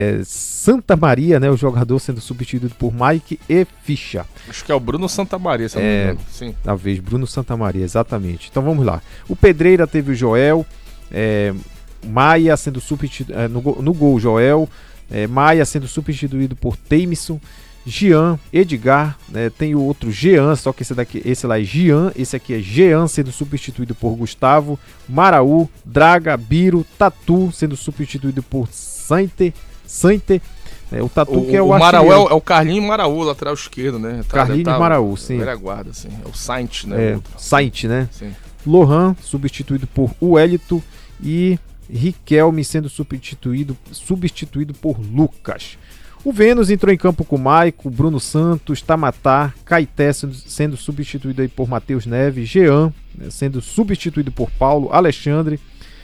Santa Maria, né, o jogador sendo substituído por Mike e Ficha. Acho que é o Bruno Santa Maria, se não me engano. Sim. Talvez, Bruno Santa Maria, exatamente. Então vamos lá. O Pedreira teve o Joel, Maia sendo substituído, no gol Joel, Maia sendo substituído por Teimson, Jean, Edgar, né, tem o outro Jean, só que esse lá é Jean, esse aqui é Jean sendo substituído por Gustavo, Maraú, Draga, Biro, Tatu sendo substituído por Sainte, o Tatu que é o Maraú é o Carlinhos Maraú, lateral esquerdo, né? Carlinhos Maraú, sim. Velha guarda, assim. É o Saint, né? Saint, né? Sim. Lohan substituído por Wellington e Riquelme sendo substituído por Lucas. O Vênus entrou em campo com Maico, Bruno Santos, Tamatá, Caeté sendo substituído aí por Matheus Neves, Jean sendo substituído por Paulo, Alexandre,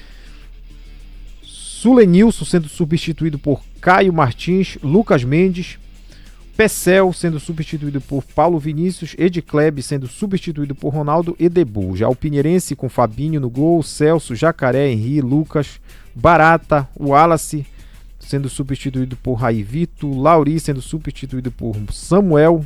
Sulenilson sendo substituído por Caio Martins, Lucas Mendes, Pecel sendo substituído por Paulo Vinícius, Edcleb sendo substituído por Ronaldo e Debu. Já o Pinheirense com Fabinho no gol, Celso, Jacaré, Henri, Lucas, Barata, Wallace sendo substituído por Raivito, Lauri sendo substituído por Samuel,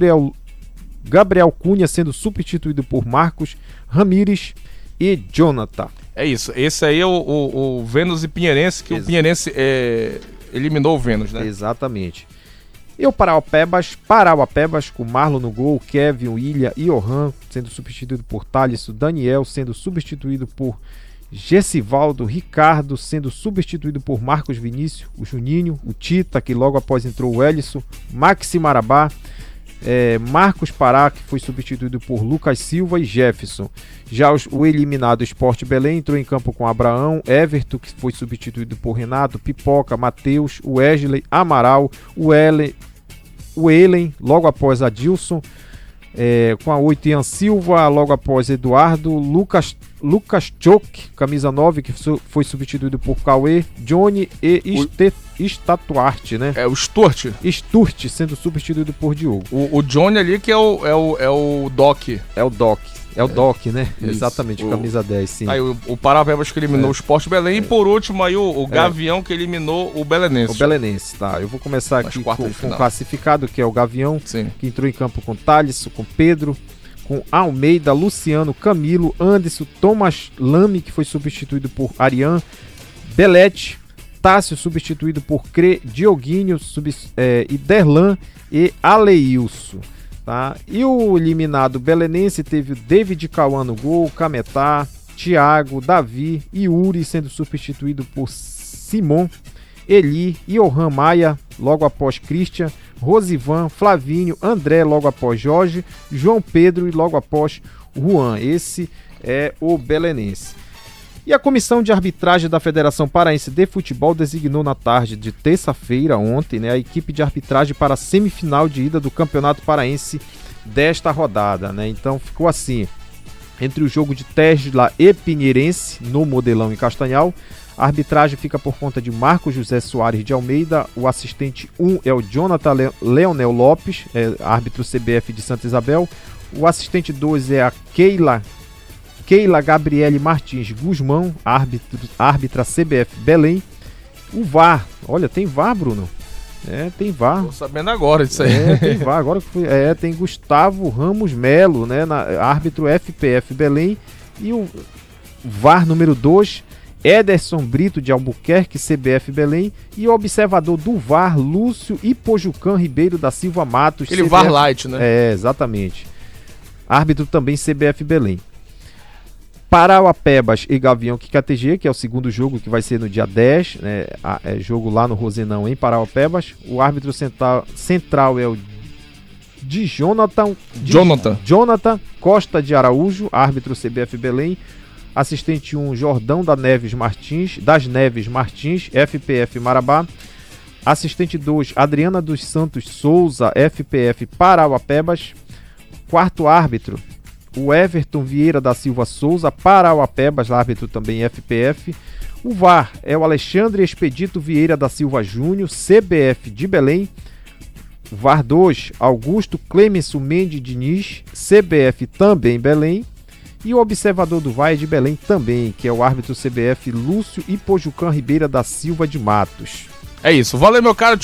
Gabriel Cunha sendo substituído por Marcos, Ramires e Jonathan. É isso, esse aí é o Vênus e Pinheirense, que o Pinheirense eliminou o Vênus, né? Exatamente. E o Parauapebas com Marlon no gol, Kevin, William e Johan sendo substituído por Thaleson, Daniel sendo substituído por Gessivaldo, Ricardo sendo substituído por Marcos Vinícius, o Juninho, o Tita, que logo após entrou o Ellison, Maxi Marabá, Marcos Pará, que foi substituído por Lucas Silva e Jefferson. Já o eliminado Sport Belém entrou em campo com Abraão, Everton, que foi substituído por Renato, Pipoca, Matheus, Wesley, Amaral, o Elen, logo após Adilson, com a 8 Ian Silva, logo após Eduardo, Lucas Choque, camisa 9, que foi substituído por Cauê, Johnny e Statuarte, né? O Sturt. Sturt sendo substituído por Diogo. O Johnny ali que é o Doc. É o Doc. É o Doc, né? Isso. Exatamente, camisa 10, sim. Aí o Parauapebas que eliminou o Sport Belém e por último aí o Gavião que eliminou o Belenense. O Belenense, tá. Eu vou começar aqui com o classificado, que é o Gavião, sim, que entrou em campo com Thaleson, com Pedro, com Almeida, Luciano, Camilo, Anderson, Thomas Lame, que foi substituído por Arian, Belete, Tássio substituído por Dioguinho e Derlan e Aleilson. Tá? E o eliminado belenense teve o David Cauã no gol, Cametá, Thiago, Davi e Yuri sendo substituído por Simon, Eli, Johan Maia, logo após Christian, Rosivan, Flavinho, André, logo após Jorge, João Pedro e logo após Juan. Esse é o belenense. E a comissão de arbitragem da Federação Paraense de Futebol designou na tarde de terça-feira, ontem, né, a equipe de arbitragem para a semifinal de ida do Campeonato Paraense desta rodada, né? Então ficou assim, entre o jogo de Tesla e Pinheirense, no Modelão em Castanhal, a arbitragem fica por conta de Marcos José Soares de Almeida, o assistente 1 é o Jonathan Leonel Lopes, árbitro CBF de Santa Isabel, o assistente 2 é a Keila Gabriele Martins Guzmão, árbitra CBF Belém. O VAR, olha, tem VAR, Bruno? Tem VAR. Tô sabendo agora disso aí. Tem VAR, agora que fui. Tem Gustavo Ramos Melo, né, árbitro FPF Belém. E o VAR número 2, Ederson Brito de Albuquerque, CBF Belém. E o observador do VAR, Lúcio Ipojucan Ribeiro da Silva Matos. Aquele VAR Light, né? Exatamente. Árbitro também CBF Belém. Parauapebas e Gavião QKTG, que é o segundo jogo, que vai ser no dia 10, né? Jogo lá no Rosenão, em Parauapebas. O árbitro central é o Jonathan Costa de Araújo, árbitro CBF Belém. Assistente 1, Jordão das Neves Martins, FPF Marabá. Assistente 2, Adriana dos Santos Souza, FPF Parauapebas. Quarto árbitro, o Everton Vieira da Silva Souza, Parauapebas, árbitro também FPF. O VAR é o Alexandre Expedito Vieira da Silva Júnior, CBF de Belém. O VAR 2, Augusto Clemenson Mendes Diniz, CBF também Belém. E o observador do VAR é de Belém também, que é o árbitro CBF Lúcio Ipojucan Ribeira da Silva de Matos. É isso. Valeu, meu caro.